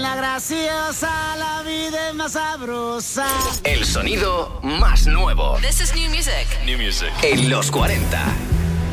la graciosa, la vida es más sabrosa. El sonido más nuevo. This is new music. En los 40.